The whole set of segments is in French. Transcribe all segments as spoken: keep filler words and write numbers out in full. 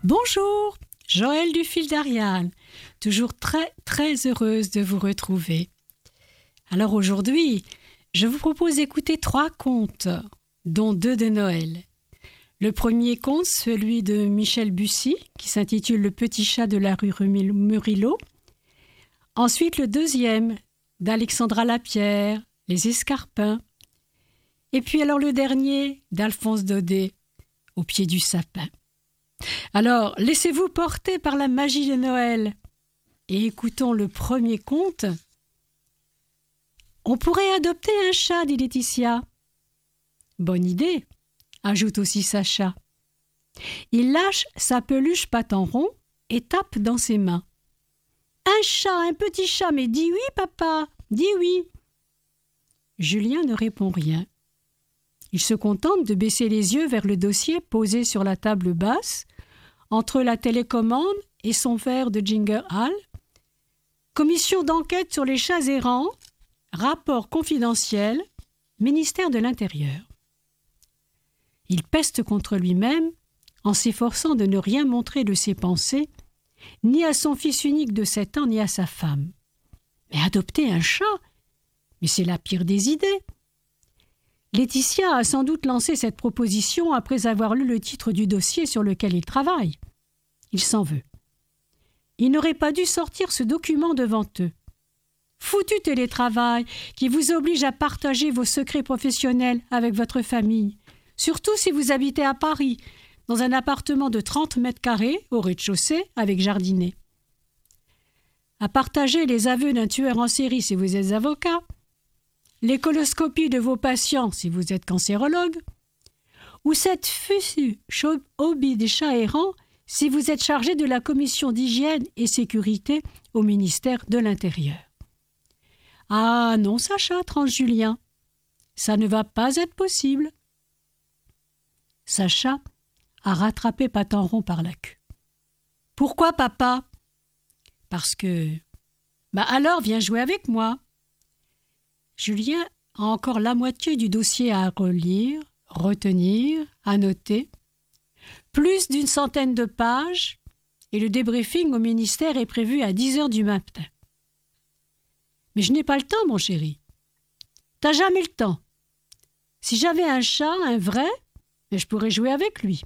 Bonjour, Joëlle du Fil d'Ariane, toujours très très heureuse de vous retrouver. Alors aujourd'hui, je vous propose d'écouter trois contes, dont deux de Noël. Le premier conte, celui de Michel Bussy, qui s'intitule Le petit chat de la rue Murillo. Ensuite, le deuxième, d'Alexandra Lapierre, Les Escarpins. Et puis alors le dernier, d'Alphonse Daudet, Au pied du sapin. Alors, laissez-vous porter par la magie de Noël et écoutons le premier conte. On pourrait adopter un chat, dit Laetitia. Bonne idée, ajoute aussi Sacha. Il lâche sa peluche patte en rond et tape dans ses mains. Un chat, un petit chat, mais dis oui, papa, dis oui. Julien ne répond rien. Il se contente de baisser les yeux vers le dossier posé sur la table basse, entre la télécommande et son verre de Ginger Ale. Commission d'enquête sur les chats errants, rapport confidentiel, ministère de l'Intérieur. Il peste contre lui-même en s'efforçant de ne rien montrer de ses pensées, ni à son fils unique de sept ans, ni à sa femme. Mais adopter un chat, mais c'est la pire des idées. Laetitia a sans doute lancé cette proposition après avoir lu le titre du dossier sur lequel il travaille. Il s'en veut. Il n'aurait pas dû sortir ce document devant eux. Foutu télétravail qui vous oblige à partager vos secrets professionnels avec votre famille, surtout si vous habitez à Paris, dans un appartement de trente mètres carrés au rez-de-chaussée avec jardinet. À partager les aveux d'un tueur en série si vous êtes avocat, les coloscopies de vos patients si vous êtes cancérologue, ou cette fussue hobby des chats errants si vous êtes chargé de la commission d'hygiène et sécurité au ministère de l'Intérieur. Ah non, Sacha, tranche Julien, ça ne va pas être possible. Sacha a rattrapé Patenron par la queue. Pourquoi, papa? Parce que... Bah alors, viens jouer avec moi. Julien a encore la moitié du dossier à relire, retenir, à noter. Plus d'une centaine de pages, et le débriefing au ministère est prévu à dix heures du matin. Mais je n'ai pas le temps, mon chéri. T'as jamais le temps. Si j'avais un chat, un vrai, je pourrais jouer avec lui.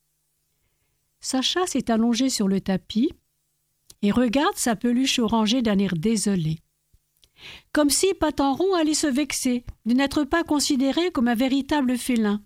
Sacha s'est allongé sur le tapis et regarde sa peluche orangée d'un air désolé. Comme si Patenron allait se vexer de n'être pas considéré comme un véritable félin.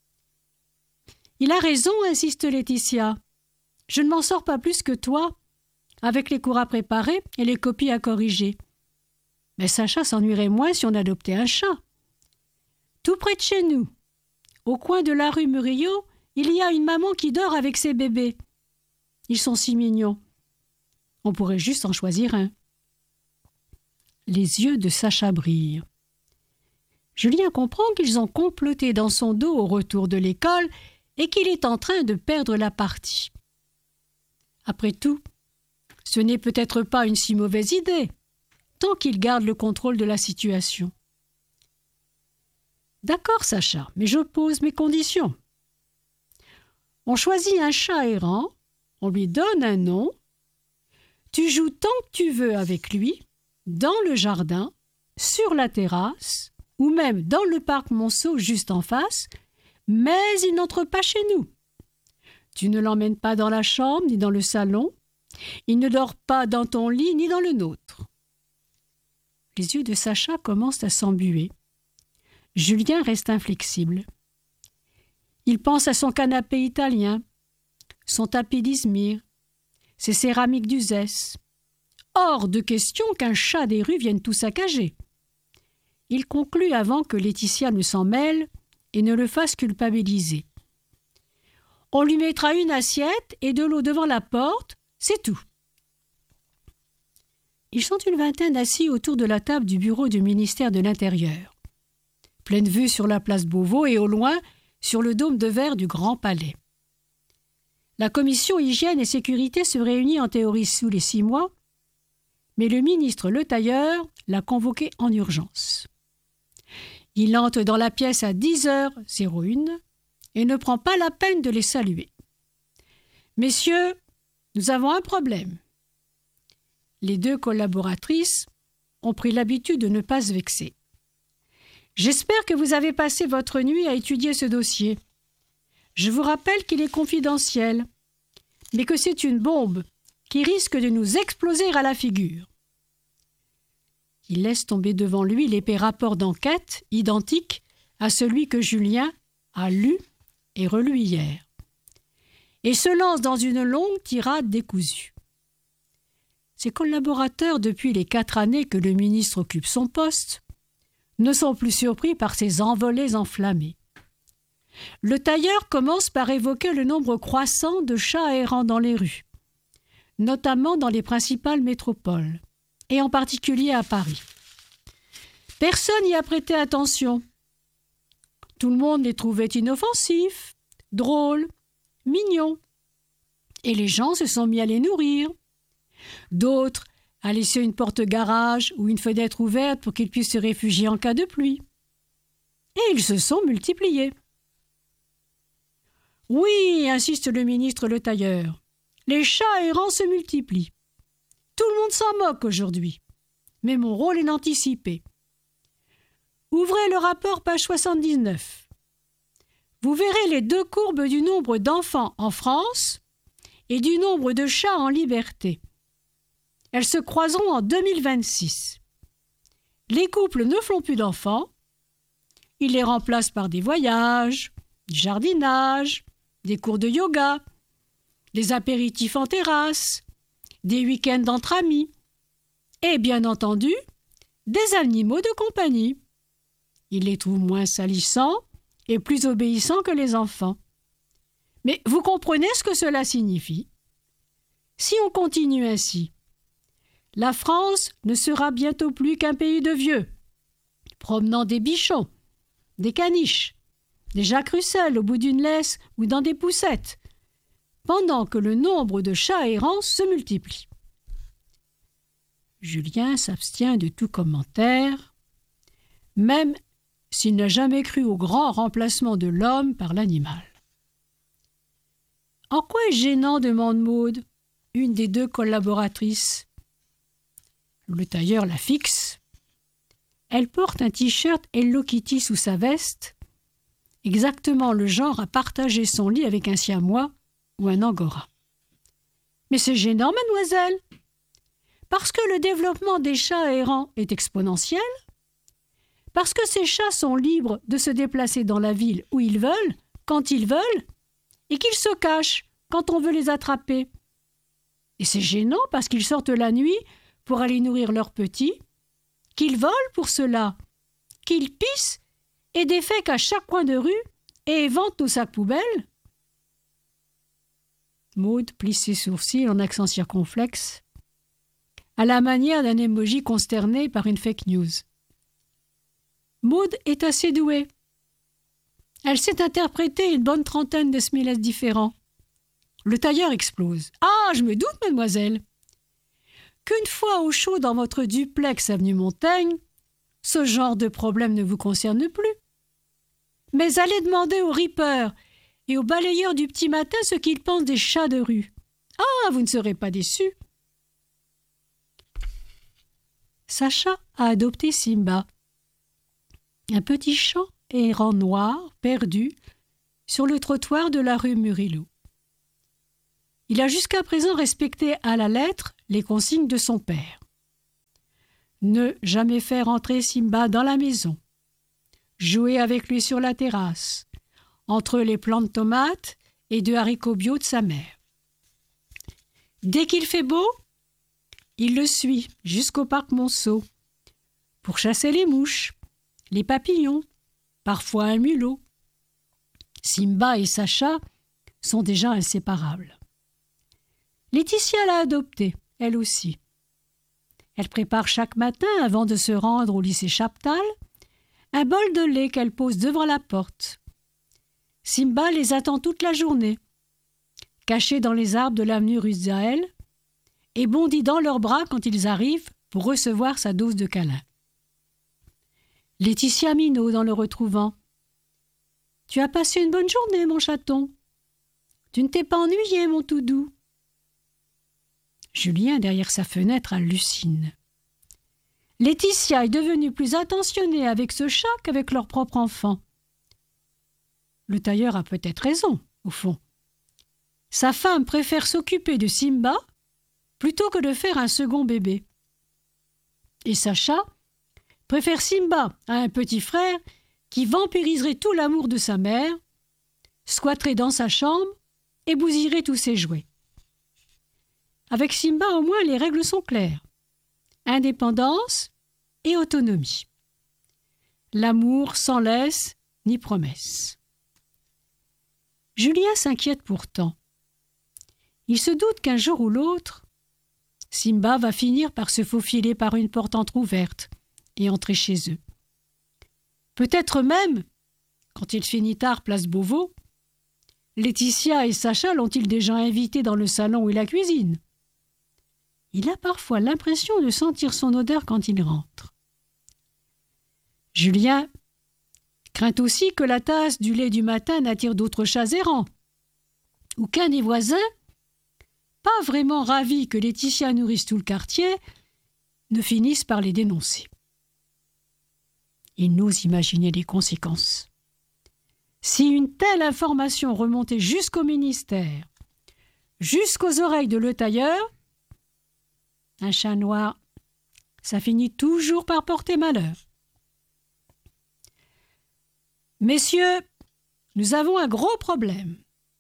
Il a raison, insiste Laetitia. Je ne m'en sors pas plus que toi, avec les cours à préparer et les copies à corriger. Mais Sacha s'ennuierait moins si on adoptait un chat. Tout près de chez nous, au coin de la rue Murillo, il y a une maman qui dort avec ses bébés. Ils sont si mignons. On pourrait juste en choisir un. Les yeux de Sacha brillent. Julien comprend qu'ils ont comploté dans son dos au retour de l'école et qu'il est en train de perdre la partie. Après tout, ce n'est peut-être pas une si mauvaise idée, tant qu'il garde le contrôle de la situation. D'accord, Sacha, mais je pose mes conditions. On choisit un chat errant, on lui donne un nom, tu joues tant que tu veux avec lui, dans le jardin, sur la terrasse, ou même dans le parc Monceau juste en face, mais il n'entre pas chez nous. Tu ne l'emmènes pas dans la chambre ni dans le salon, il ne dort pas dans ton lit ni dans le nôtre. Les yeux de Sacha commencent à s'embuer. Julien reste inflexible. Il pense à son canapé italien, son tapis d'Izmir, ses céramiques d'Uzès. Hors de question qu'un chat des rues vienne tout saccager. Il conclut avant que Laetitia ne s'en mêle et ne le fasse culpabiliser. On lui mettra une assiette et de l'eau devant la porte, c'est tout. Ils sont une vingtaine assis autour de la table du bureau du ministère de l'Intérieur. Pleine vue sur la place Beauvau et au loin sur le dôme de verre du Grand Palais. La commission hygiène et sécurité se réunit en théorie sous les six mois, mais le ministre Le Tailleur l'a convoqué en urgence. Il entre dans la pièce à dix heures zéro une et ne prend pas la peine de les saluer. Messieurs, nous avons un problème. Les deux collaboratrices ont pris l'habitude de ne pas se vexer. J'espère que vous avez passé votre nuit à étudier ce dossier. Je vous rappelle qu'il est confidentiel, mais que c'est une bombe qui risque de nous exploser à la figure. Il laisse tomber devant lui l'épais rapport d'enquête identique à celui que Julien a lu et relu hier, et se lance dans une longue tirade décousue. Ses collaborateurs, depuis les quatre années que le ministre occupe son poste, ne sont plus surpris par ces envolées enflammées. Le tailleur commence par évoquer le nombre croissant de chats errants dans les rues, notamment dans les principales métropoles, et en particulier à Paris. Personne n'y a prêté attention. Tout le monde les trouvait inoffensifs, drôles, mignons, et les gens se sont mis à les nourrir. D'autres à laisser une porte-garage ou une fenêtre ouverte pour qu'ils puissent se réfugier en cas de pluie. Et ils se sont multipliés. Oui, insiste le ministre Le Tailleur, les chats errants se multiplient. Tout le monde s'en moque aujourd'hui, mais mon rôle est d'anticiper. Ouvrez le rapport page soixante-dix-neuf. Vous verrez les deux courbes du nombre d'enfants en France et du nombre de chats en liberté. Elles se croiseront en deux mille vingt-six. Les couples ne font plus d'enfants. Ils les remplacent par des voyages, du jardinage, des cours de yoga, des apéritifs en terrasse, des week-ends entre amis et, bien entendu, des animaux de compagnie. Ils les trouvent moins salissants et plus obéissants que les enfants. Mais vous comprenez ce que cela signifie? Si on continue ainsi, la France ne sera bientôt plus qu'un pays de vieux, promenant des bichons, des caniches, des Jacques Russell au bout d'une laisse ou dans des poussettes, pendant que le nombre de chats errants se multiplie. Julien s'abstient de tout commentaire, même s'il n'a jamais cru au grand remplacement de l'homme par l'animal. « En quoi est gênant ?» demande Maude, une des deux collaboratrices. Le tailleur la fixe. Elle porte un t-shirt Hello Kitty sous sa veste, exactement le genre à partager son lit avec un siamois ou un angora. « Mais c'est gênant, mademoiselle, parce que le développement des chats errants est exponentiel, parce que ces chats sont libres de se déplacer dans la ville où ils veulent, quand ils veulent, et qu'ils se cachent quand on veut les attraper. Et c'est gênant parce qu'ils sortent la nuit pour aller nourrir leurs petits, qu'ils volent pour cela, qu'ils pissent et défèquent à chaque coin de rue et éventent nos sacs poubelles. » Maude plisse ses sourcils en accent circonflexe, à la manière d'un emoji consterné par une fake news. Maude est assez douée. Elle sait interpréter une bonne trentaine de smilettes différents. Le tailleur explose. « Ah, je me doute, mademoiselle, qu'une fois au chaud dans votre duplex avenue Montaigne, ce genre de problème ne vous concerne plus. Mais allez demander aux rippers et aux balayeurs du petit matin ce qu'ils pensent des chats de rue. Ah, vous ne serez pas déçus. » Sacha a adopté Simba, un petit chat errant noir, perdu, sur le trottoir de la rue Murillo. Il a jusqu'à présent respecté à la lettre les consignes de son père. Ne jamais faire entrer Simba dans la maison. Jouer avec lui sur la terrasse, entre les plants de tomates et de haricots bio de sa mère. Dès qu'il fait beau, il le suit jusqu'au parc Monceau pour chasser les mouches, les papillons, parfois un mulot. Simba et Sacha sont déjà inséparables. Laetitia l'a adopté, elle aussi. Elle prépare chaque matin, avant de se rendre au lycée Chaptal, un bol de lait qu'elle pose devant la porte. Simba les attend toute la journée, caché dans les arbres de l'avenue Ruzael, et bondit dans leurs bras quand ils arrivent pour recevoir sa dose de câlins. Laetitia minaud dans le retrouvant. « Tu as passé une bonne journée, mon chaton. Tu ne t'es pas ennuyé, mon tout doux ?» Julien, derrière sa fenêtre, hallucine. Laetitia est devenue plus attentionnée avec ce chat qu'avec leur propre enfant. Le tailleur a peut-être raison, au fond. Sa femme préfère s'occuper de Simba plutôt que de faire un second bébé. Et Sacha préfère Simba à un petit frère qui vampiriserait tout l'amour de sa mère, squatterait dans sa chambre et bousillerait tous ses jouets. Avec Simba, au moins, les règles sont claires. Indépendance et autonomie. L'amour sans laisse ni promesse. Julien s'inquiète pourtant. Il se doute qu'un jour ou l'autre, Simba va finir par se faufiler par une porte entr'ouverte et entrer chez eux. Peut-être même, quand il finit tard place Beauvau, Laetitia et Sacha l'ont-ils déjà invité dans le salon ou la cuisine. Il a parfois l'impression de sentir son odeur quand il rentre. Julien craint aussi que la tasse du lait du matin n'attire d'autres chats errants, ou qu'un des voisins, pas vraiment ravis que Laetitia nourrisse tout le quartier, ne finisse par les dénoncer. Il n'ose imaginer les conséquences. Si une telle information remontait jusqu'au ministère, jusqu'aux oreilles de le tailleur, un chat noir, ça finit toujours par porter malheur. Messieurs, nous avons un gros problème.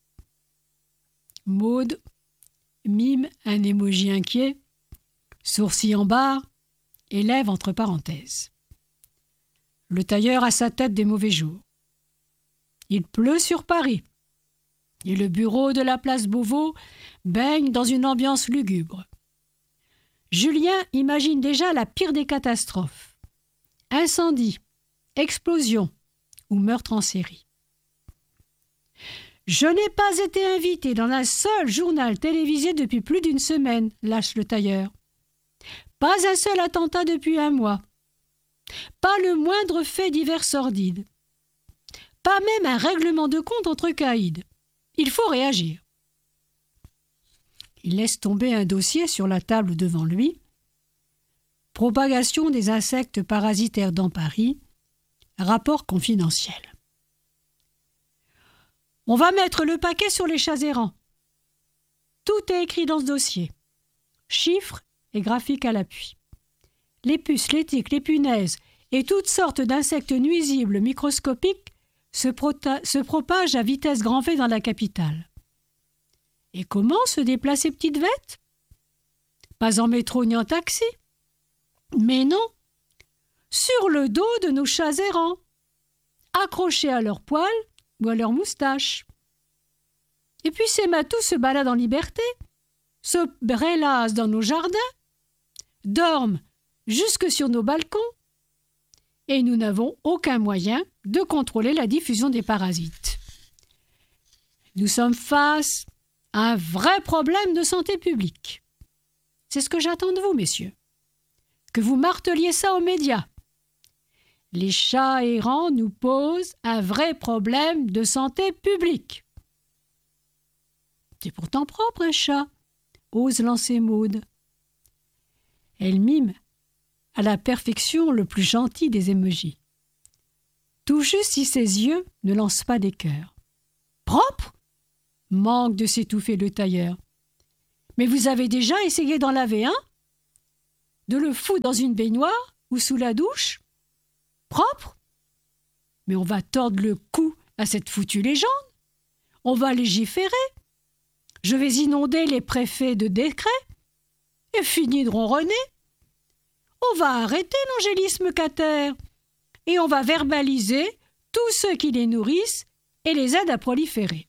Maude mime un émoji inquiet, sourcils en barre et lèvres entre parenthèses. Le tailleur a sa tête des mauvais jours. Il pleut sur Paris et le bureau de la place Beauvau baigne dans une ambiance lugubre. Julien imagine déjà la pire des catastrophes. Incendie, explosion ou meurtre en série. Je n'ai pas été invité dans un seul journal télévisé depuis plus d'une semaine, lâche le tailleur. Pas un seul attentat depuis un mois. Pas le moindre fait divers sordide. Pas même un règlement de compte entre caïds. Il faut réagir. Il laisse tomber un dossier sur la table devant lui. Propagation des insectes parasitaires dans Paris. Rapport confidentiel. On va mettre le paquet sur les chats errants. Tout est écrit dans ce dossier. Chiffres et graphiques à l'appui. Les puces, les tiques, les punaises et toutes sortes d'insectes nuisibles microscopiques se, prota- se propagent à vitesse grand V dans la capitale. Et comment se déplacent ces petites bêtes ? Pas en métro ni en taxi. Mais non, sur le dos de nos chats errants, accrochés à leurs poils ou à leurs moustaches. Et puis ces matous se baladent en liberté, se prélassent dans nos jardins, dorment jusque sur nos balcons, et nous n'avons aucun moyen de contrôler la diffusion des parasites. Nous sommes face à un vrai problème de santé publique. C'est ce que j'attends de vous, messieurs. Que vous marteliez ça aux médias. Les chats errants nous posent un vrai problème de santé publique. C'est pourtant propre, un chat, ose lancer Maude. Elle mime à la perfection le plus gentil des émojis. Tout juste si ses yeux ne lancent pas des cœurs. Propre ? Manque de s'étouffer le tailleur. Mais vous avez déjà essayé d'en laver un ? De le foutre dans une baignoire ou sous la douche ? Propre ? Mais on va tordre le cou à cette foutue légende. On va légiférer. Je vais inonder les préfets de décrets. Et fini de ronronner. On va arrêter l'angélisme cater. Et on va verbaliser tous ceux qui les nourrissent et les aident à proliférer.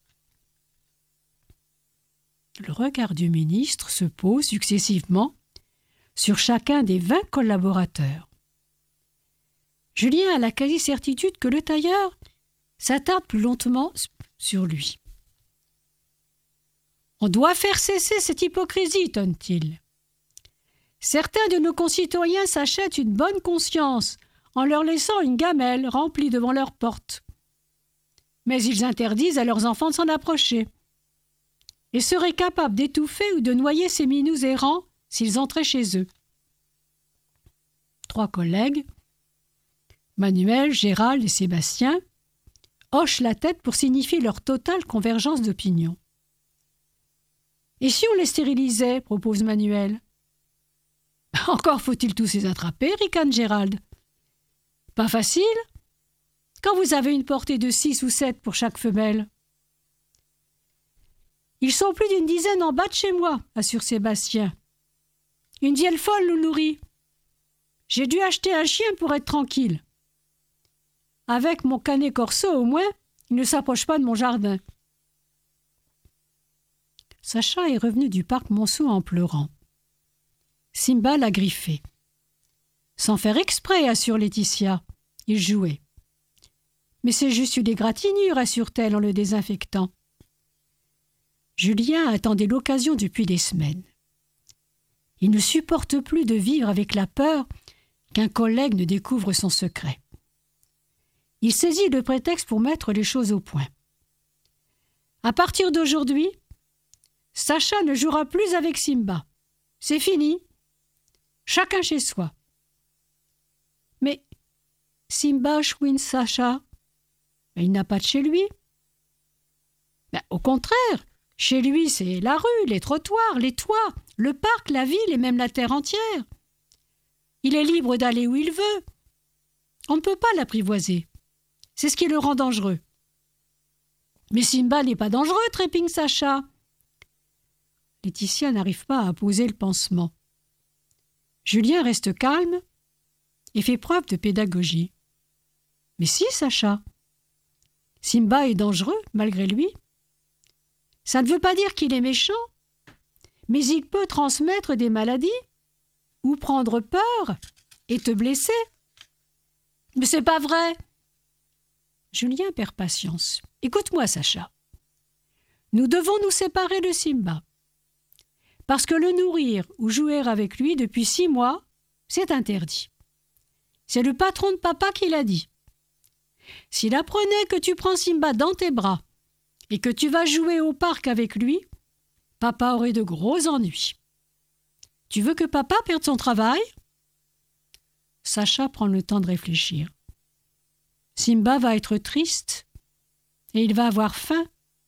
Le regard du ministre se pose successivement sur chacun des vingt collaborateurs. Julien a la quasi-certitude que le tailleur s'attarde plus lentement sur lui. « On doit faire cesser cette hypocrisie, tonne-t-il. Certains de nos concitoyens s'achètent une bonne conscience en leur laissant une gamelle remplie devant leur porte. Mais ils interdisent à leurs enfants de s'en approcher. et seraient capables d'étouffer ou de noyer ces minous errants s'ils entraient chez eux. Trois collègues, Manuel, Gérald et Sébastien, hochent la tête pour signifier leur totale convergence d'opinion. « Et si on les stérilisait ?» propose Manuel. « Encore faut-il tous les attraper ?» ricane Gérald. « Pas facile, quand vous avez une portée de six ou sept pour chaque femelle. »« Ils sont plus d'une dizaine en bas de chez moi, » assure Sébastien. « Une vieille folle nous nourrit. J'ai dû acheter un chien pour être tranquille. Avec mon canet corso, au moins, il ne s'approche pas de mon jardin. » Sacha est revenu du parc Monceau en pleurant. Simba l'a griffé. Sans faire exprès, assure Laetitia. Il jouait. Mais c'est juste une égratignure, assure-t-elle en le désinfectant. Julien attendait l'occasion depuis des semaines. Il ne supporte plus de vivre avec la peur qu'un collègue ne découvre son secret. Il saisit le prétexte pour mettre les choses au point. À partir d'aujourd'hui, Sacha ne jouera plus avec Simba. C'est fini. Chacun chez soi. Mais Simba chouine Sacha. Mais il n'a pas de chez lui. Ben, au contraire, chez lui, c'est la rue, les trottoirs, les toits, le parc, la ville et même la terre entière. Il est libre d'aller où il veut. On ne peut pas l'apprivoiser. C'est ce qui le rend dangereux. Mais Simba n'est pas dangereux, trépigne Sacha. Laetitia n'arrive pas à poser le pansement. Julien reste calme et fait preuve de pédagogie. Mais si, Sacha. Simba est dangereux, malgré lui. Ça ne veut pas dire qu'il est méchant, mais il peut transmettre des maladies ou prendre peur et te blesser. Mais c'est pas vrai. Julien perd patience. Écoute-moi, Sacha. Nous devons nous séparer de Simba. Parce que le nourrir ou jouer avec lui depuis six mois, c'est interdit. C'est le patron de papa qui l'a dit. S'il apprenait que tu prends Simba dans tes bras et que tu vas jouer au parc avec lui, papa aurait de gros ennuis. Tu veux que papa perde son travail ? Sacha prend le temps de réfléchir. Simba va être triste et il va avoir faim.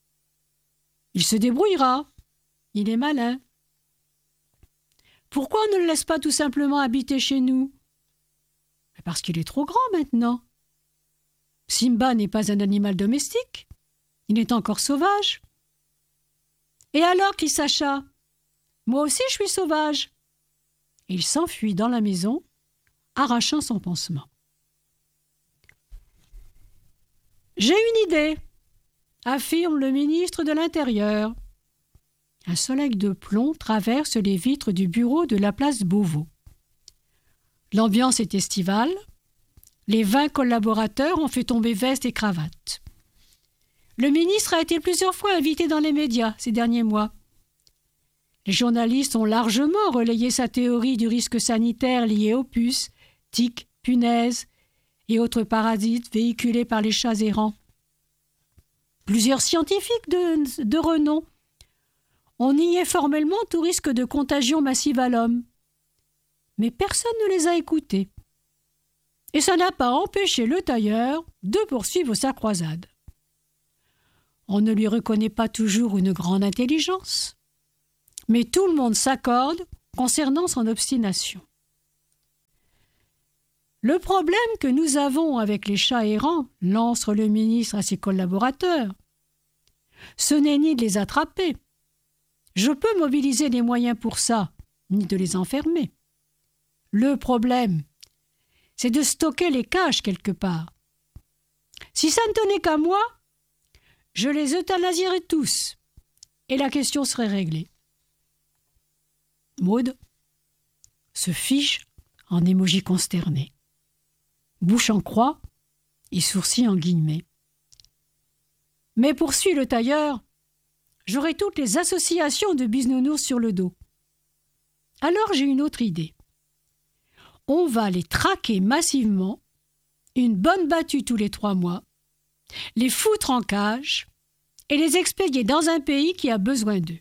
Il se débrouillera. Il est malin. Pourquoi on ne le laisse pas tout simplement habiter chez nous ? Parce qu'il est trop grand maintenant. Simba n'est pas un animal domestique. Il est encore sauvage. Et alors, crie Sacha, moi aussi je suis sauvage. Et il s'enfuit dans la maison, arrachant son pansement. J'ai une idée, affirme le ministre de l'Intérieur. Un soleil de plomb traverse les vitres du bureau de la place Beauvau. L'ambiance est estivale. Les vingt collaborateurs ont fait tomber vestes et cravates. Le ministre a été plusieurs fois invité dans les médias ces derniers mois. Les journalistes ont largement relayé sa théorie du risque sanitaire lié aux puces, tiques, punaises et autres parasites véhiculés par les chats errants. Plusieurs scientifiques de, de renom ont nié formellement tout risque de contagion massive à l'homme. Mais personne ne les a écoutés. Et ça n'a pas empêché le tailleur de poursuivre sa croisade. On ne lui reconnaît pas toujours une grande intelligence, mais tout le monde s'accorde concernant son obstination. Le problème que nous avons avec les chats errants, lance le ministre à ses collaborateurs, ce n'est ni de les attraper. Je peux mobiliser les moyens pour ça, ni de les enfermer. Le problème, c'est de stocker les cages quelque part. Si ça ne tenait qu'à moi, je les euthanasierais tous, et la question serait réglée. Maud se fiche en émoji consterné, bouche en croix et sourcils en guillemets. Mais poursuit le tailleur, j'aurai toutes les associations de bisounours sur le dos. Alors j'ai une autre idée. On va les traquer massivement, une bonne battue tous les trois mois, les foutre en cage et les expédier dans un pays qui a besoin d'eux.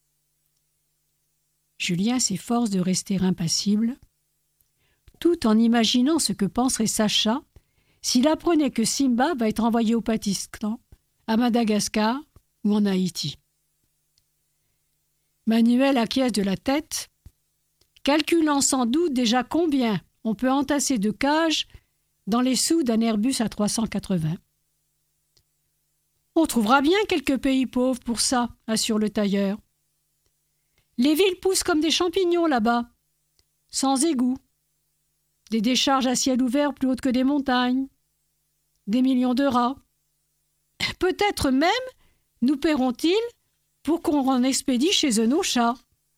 Julien s'efforce de rester impassible, tout en imaginant ce que penserait Sacha s'il apprenait que Simba va être envoyé au Pakistan, à Madagascar ou en Haïti. Manuel acquiesce de la tête, calculant sans doute déjà combien on peut entasser de cages dans les sous d'un Airbus A trois cent quatre-vingts. On trouvera bien quelques pays pauvres pour ça, assure le tailleur. Les villes poussent comme des champignons là-bas, sans égouts. Des décharges à ciel ouvert plus hautes que des montagnes. Des millions de rats. Peut-être même nous paieront-ils pour qu'on en expédie chez eux nos chats.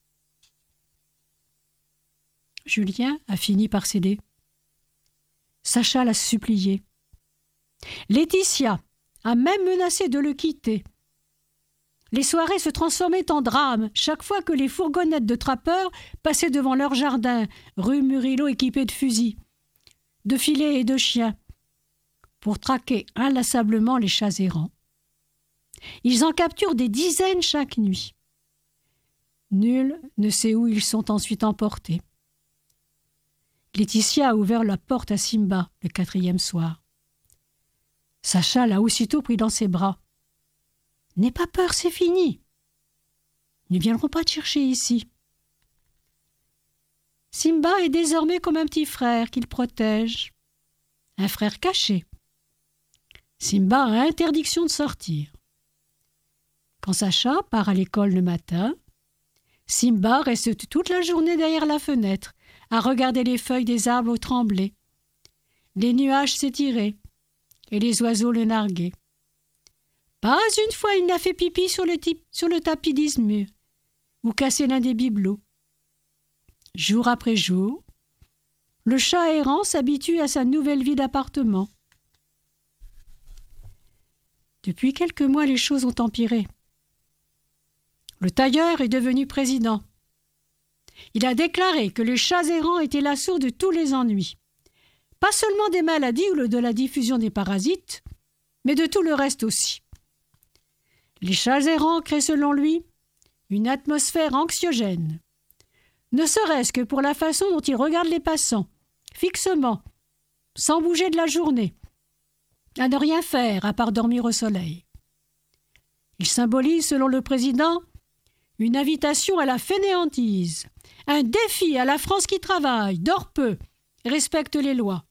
Julien a fini par céder. Sacha l'a supplié. Laetitia a même menacé de le quitter. Les soirées se transformaient en drame chaque fois que les fourgonnettes de trappeurs passaient devant leur jardin, rue Murillo équipées de fusils, de filets et de chiens, pour traquer inlassablement les chats errants. Ils en capturent des dizaines chaque nuit. Nul ne sait où ils sont ensuite emportés. Laetitia a ouvert la porte à Simba le quatrième soir. Sacha l'a aussitôt pris dans ses bras. « N'aie pas peur, c'est fini. Ils ne viendront pas te chercher ici. » Simba est désormais comme un petit frère qu'il protège, un frère caché. Simba a interdiction de sortir. Quand Sacha part à l'école le matin, Simba reste toute la journée derrière la fenêtre, à regarder les feuilles des arbres trembler, les nuages s'étirer et les oiseaux le narguer. Pas une fois il n'a fait pipi sur le, type, sur le tapis d'Izmir ou cassé l'un des bibelots. Jour après jour, le chat errant s'habitue à sa nouvelle vie d'appartement. Depuis quelques mois, les choses ont empiré. Le tailleur est devenu président. Il a déclaré que les chats errants étaient la source de tous les ennuis. Pas seulement des maladies ou de la diffusion des parasites, mais de tout le reste aussi. Les chats errants créent, selon lui, une atmosphère anxiogène. Ne serait-ce que pour la façon dont ils regardent les passants, fixement, sans bouger de la journée, à ne rien faire à part dormir au soleil. Il symbolise, selon le président, une invitation à la fainéantise, un défi à la France qui travaille, dort peu, respecte les lois.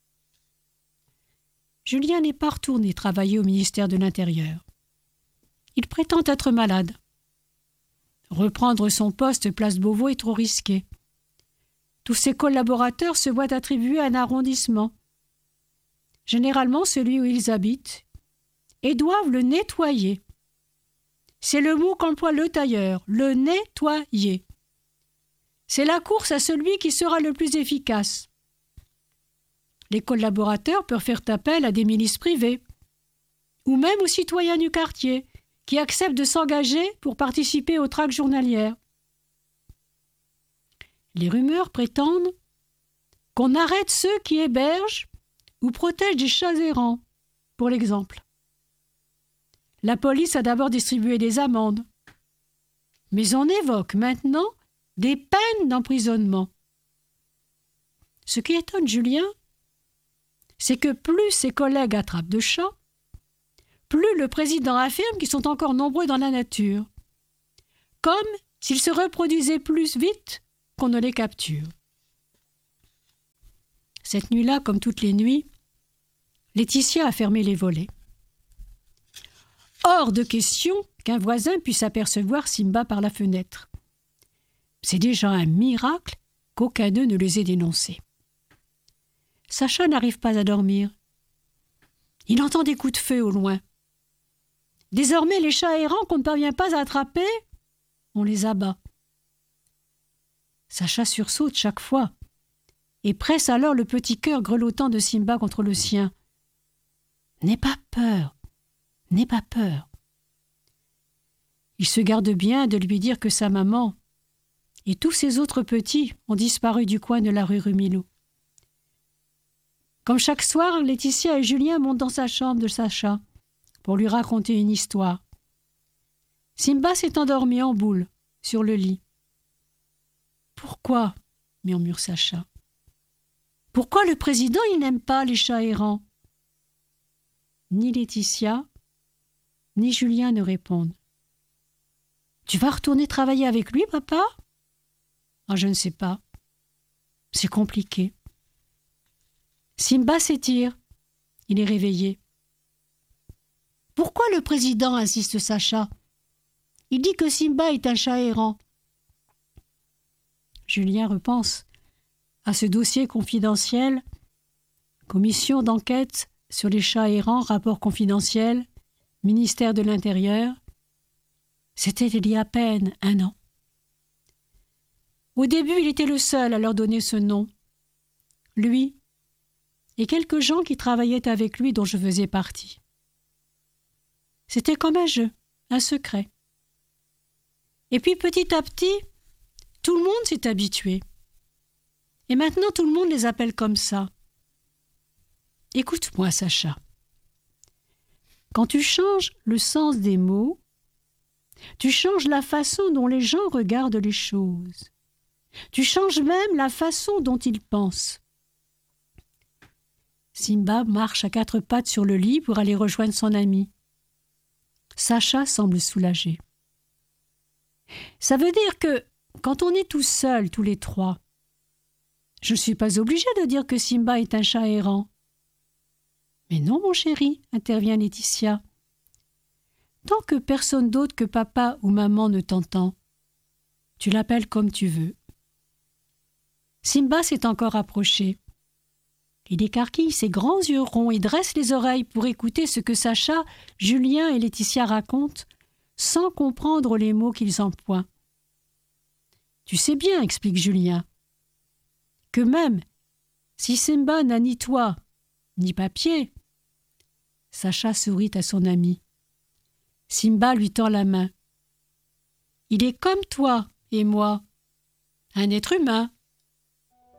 Julien n'est pas retourné travailler au ministère de l'Intérieur. Il prétend être malade. Reprendre son poste place Beauvau est trop risqué. Tous ses collaborateurs se voient attribuer un arrondissement, généralement celui où ils habitent, et doivent le nettoyer. C'est le mot qu'emploie le tailleur, le nettoyer. C'est la course à celui qui sera le plus efficace. Les collaborateurs peuvent faire appel à des milices privées, ou même aux citoyens du quartier, qui acceptent de s'engager pour participer aux traques journalières. Les rumeurs prétendent qu'on arrête ceux qui hébergent ou protègent des chats errants, pour l'exemple. La police a d'abord distribué des amendes, mais on évoque maintenant des peines d'emprisonnement. Ce qui étonne Julien, c'est que plus ses collègues attrapent de chats, plus le président affirme qu'ils sont encore nombreux dans la nature, comme s'ils se reproduisaient plus vite qu'on ne les capture. Cette nuit-là, comme toutes les nuits, Laetitia a fermé les volets. Hors de question qu'un voisin puisse apercevoir Simba par la fenêtre. C'est déjà un miracle qu'aucun d'eux ne les ait dénoncés. Sacha n'arrive pas à dormir. Il entend des coups de feu au loin. Désormais, les chats errants qu'on ne parvient pas à attraper, on les abat. Sacha sursaute chaque fois et presse alors le petit cœur grelottant de Simba contre le sien. « N'aie pas peur, n'aie pas peur. » Il se garde bien de lui dire que sa maman et tous ses autres petits ont disparu du coin de la rue Rumilly. Comme chaque soir, Laetitia et Julien montent dans sa chambre de Sacha pour lui raconter une histoire, Simba s'est endormi en boule sur le lit. « Pourquoi ?» murmure Sacha. « Pourquoi le président il n'aime pas les chats errants ?» Ni Laetitia, ni Julien ne répondent. « Tu vas retourner travailler avec lui, papa ?»« Ah, je ne sais pas. C'est compliqué. » Simba s'étire. Il est réveillé. « Pourquoi le président insiste Sacha ? Il dit que Simba est un chat errant. » Julien repense à ce dossier confidentiel, commission d'enquête sur les chats errants, rapport confidentiel, ministère de l'Intérieur. C'était il y a à peine un an. Au début, il était le seul à leur donner ce nom. Lui et quelques gens qui travaillaient avec lui dont je faisais partie. C'était comme un jeu, un secret. Et puis petit à petit, tout le monde s'est habitué. Et maintenant, tout le monde les appelle comme ça. Écoute-moi, Sacha. Quand tu changes le sens des mots, tu changes la façon dont les gens regardent les choses. Tu changes même la façon dont ils pensent. Simba marche à quatre pattes sur le lit pour aller rejoindre son ami. Sacha semble soulagé. Ça veut dire que, quand on est tout seul, tous les trois, je ne suis pas obligée de dire que Simba est un chat errant. Mais non, mon chéri, intervient Laetitia. Tant que personne d'autre que papa ou maman ne t'entend, tu l'appelles comme tu veux. Simba s'est encore approché. Il écarquille ses grands yeux ronds et dresse les oreilles pour écouter ce que Sacha, Julien et Laetitia racontent, sans comprendre les mots qu'ils emploient. Tu sais bien, explique Julien, que même si Simba n'a ni toit, ni papier, Sacha sourit à son ami. Simba lui tend la main. Il est comme toi et moi, un être humain.